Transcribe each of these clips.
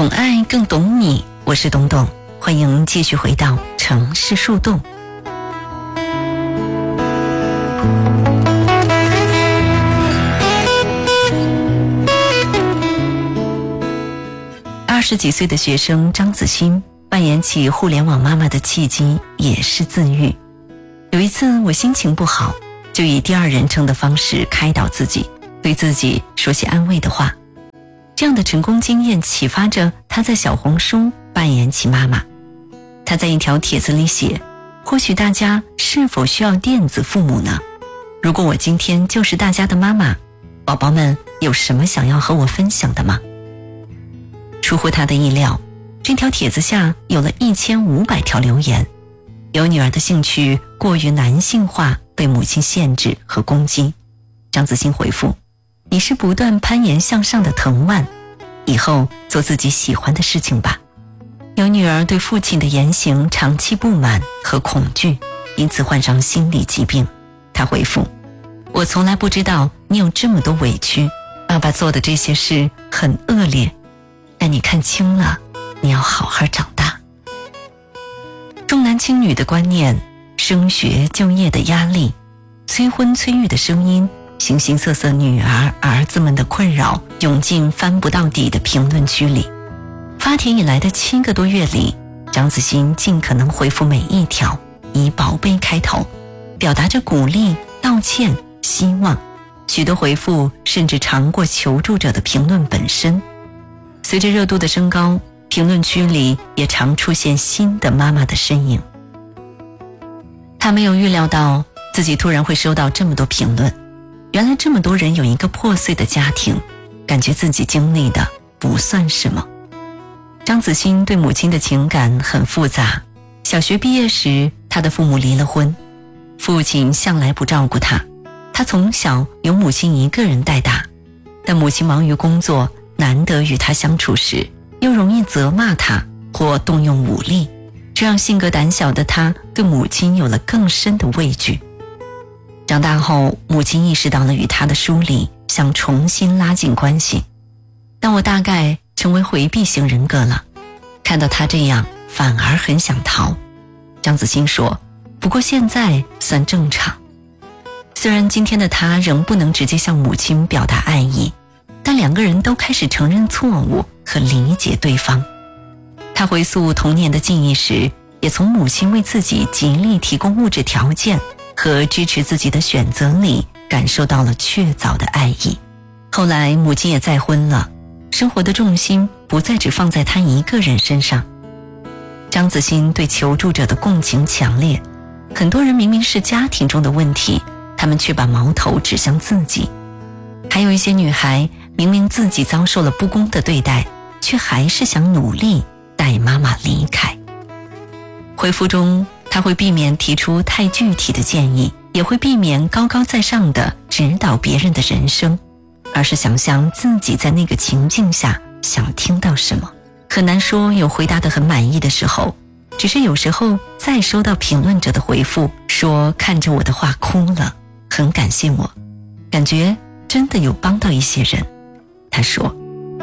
懂爱更懂你，我是董董，欢迎继续回到城市树洞。20几岁的学生张子欣扮演起互联网妈妈的契机也是自愈。有一次我心情不好，就以第二人称的方式开导自己，对自己说些安慰的话。这样的成功经验启发着他在小红书扮演起妈妈。他在一条帖子里写，或许大家是否需要电子父母呢？如果我今天就是大家的妈妈，宝宝们有什么想要和我分享的吗？出乎他的意料，这条帖子下有了1500条留言。有女儿的兴趣过于男性化，被母亲限制和攻击。张子欣回复，你是不断攀岩向上的藤蔓，以后做自己喜欢的事情吧。有女儿对父亲的言行长期不满和恐惧，因此患上心理疾病。她回复，我从来不知道你有这么多委屈，爸爸做的这些事很恶劣，但你看清了，你要好好长大。重男轻女的观念，升学就业的压力，催婚催育的声音，形形色色女儿儿子们的困扰涌进翻不到底的评论区里。发帖以来的7个多月里，张子欣尽可能回复每一条，以宝贝开头，表达着鼓励、道歉、希望。许多回复甚至长过求助者的评论本身。随着热度的升高，评论区里也常出现新的妈妈的身影。他没有预料到自己突然会收到这么多评论，原来这么多人有一个破碎的家庭，感觉自己经历的不算什么。张子欣对母亲的情感很复杂。小学毕业时，他的父母离了婚，父亲向来不照顾他，他从小由母亲一个人带大，但母亲忙于工作，难得与他相处时，又容易责骂他或动用武力，这让性格胆小的他对母亲有了更深的畏惧。长大后，母亲意识到了与他的疏离，想重新拉近关系。但我大概成为回避型人格了，看到他这样，反而很想逃。张子欣说，不过现在算正常。虽然今天的他仍不能直接向母亲表达爱意，但两个人都开始承认错误和理解对方。他回溯童年的记忆时，也从母亲为自己极力提供物质条件和支持自己的选择里感受到了确凿的爱意。后来母亲也再婚了，生活的重心不再只放在他一个人身上。张子欣对求助者的共情强烈，很多人明明是家庭中的问题，他们却把矛头指向自己。还有一些女孩明明自己遭受了不公的对待，却还是想努力带妈妈离开。回复中，他会避免提出太具体的建议，也会避免高高在上的指导别人的人生，而是想象自己在那个情境下想听到什么。很难说有回答得很满意的时候，只是有时候再收到评论者的回复，说看着我的话哭了，很感谢我，感觉真的有帮到一些人。他说，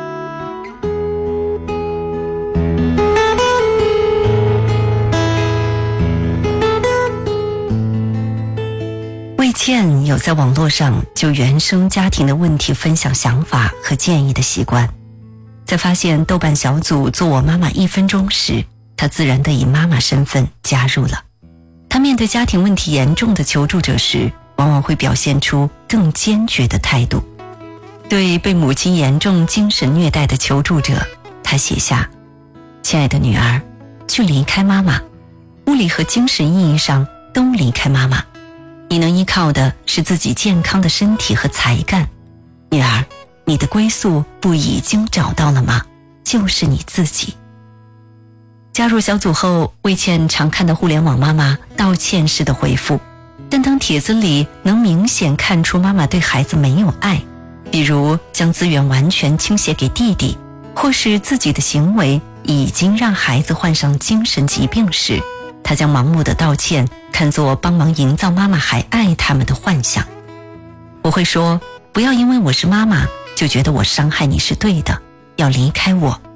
魏倩有在网络上就原生家庭的问题分享想法和建议的习惯。在发现豆瓣小组做我妈妈1分钟时，她自然地以妈妈身份加入了。她面对家庭问题严重的求助者时，往往会表现出更坚决的态度。对被母亲严重精神虐待的求助者，她写下，亲爱的女儿，去离开妈妈，物理和精神意义上都离开妈妈，你能依靠的是自己健康的身体和才干。女儿，你的归宿不已经找到了吗？就是你自己。加入小组后，魏倩常看到互联网妈妈道歉式的回复，但当帖子里能明显看出妈妈对孩子没有爱，比如将资源完全倾斜给弟弟，或是自己的行为已经让孩子患上精神疾病时，她将盲目的道歉看作帮忙营造妈妈还爱他们的幻想。我会说，不要因为我是妈妈就觉得我伤害你是对的，要离开我，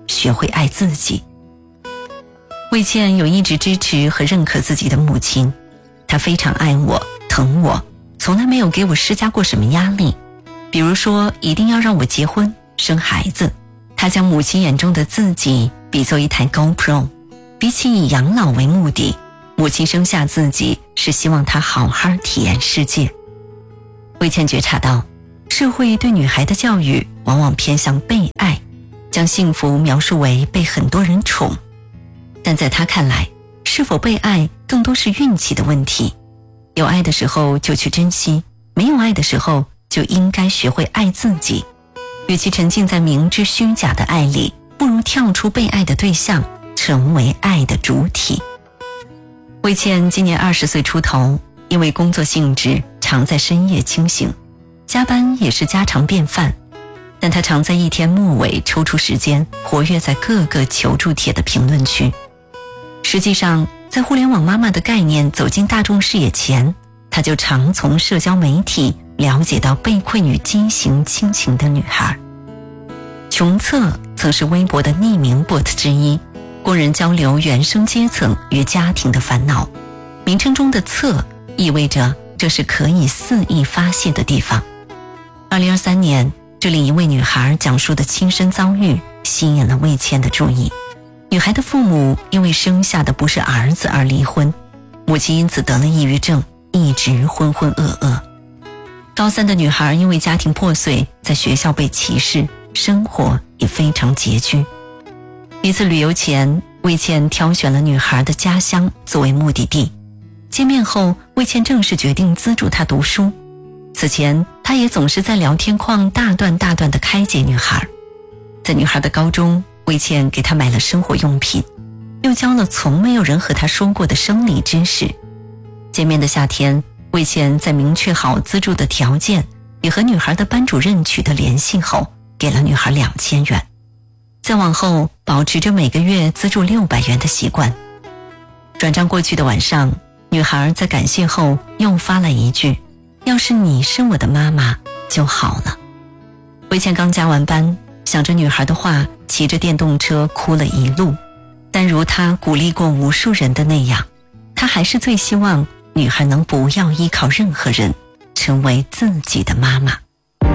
学会爱自己。魏倩有一直支持和认可自己的母亲，她非常爱我，疼我，从来没有给我施加过什么压力，比如说一定要让我结婚生孩子。她将母亲眼中的自己比作一台 GoPro， 比起以养老为目的，母亲生下自己是希望她好好体验世界。魏倩觉察到社会对女孩的教育往往偏向被爱，将幸福描述为被很多人宠，但在她看来，是否被爱更多是运气的问题。有爱的时候就去珍惜，没有爱的时候就应该学会爱自己。与其沉浸在明知虚假的爱里，不如跳出被爱的对象，成为爱的主体。魏倩今年20岁出头，因为工作性质常在深夜清醒，加班也是家常便饭，但她常在一天末尾抽出时间活跃在各个求助帖的评论区。实际上，在互联网妈妈的概念走进大众视野前，她就常从社交媒体了解到被困于畸形亲情的女孩。穷策曾是微博的匿名 bot 之一，供人交流原生阶层与家庭的烦恼。名称中的策意味着这是可以肆意发泄的地方。2023年，这里一位女孩讲述的亲身遭遇吸引了魏倩的注意。女孩的父母因为生下的不是儿子而离婚，母亲因此得了抑郁症，一直浑浑噩噩。高3的女孩因为家庭破碎，在学校被歧视，生活也非常拮据。一次旅游前，魏倩挑选了女孩的家乡作为目的地。见面后，魏倩正式决定资助她读书。此前，她也总是在聊天框大段大段地开解女孩。在女孩的高中，魏倩给她买了生活用品，又教了从没有人和她说过的生理知识。见面的夏天，魏倩在明确好资助的条件，也和女孩的班主任取得联系后，给了女孩2000元。再往后，保持着每个月资助600元的习惯。转账过去的晚上，女孩在感谢后又发了一句：要是你是我的妈妈就好了。魏倩刚加完班，想着女孩的话，骑着电动车哭了一路。但如她鼓励过无数人的那样，她还是最希望女孩能不要依靠任何人，成为自己的妈妈。